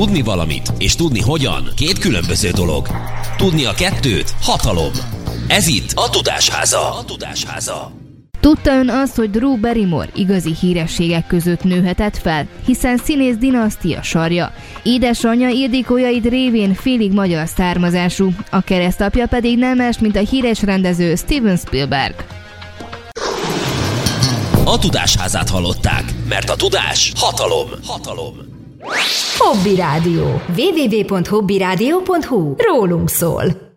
Tudni valamit és tudni hogyan két különböző dolog. Tudni a kettőt hatalom. Ez itt a Tudásháza. Tudta ön azt, hogy Drew Barrymore igazi hírességek között nőhetett fel, hiszen színész dinasztia sarja. Édesanyja Ildikó Jaid révén félig magyar származású, a keresztapja pedig nem más, mint a híres rendező Steven Spielberg. A Tudásházát hallották, mert a tudás hatalom. Hobby Rádió. www.hobbyradio.hu. Rólunk szól.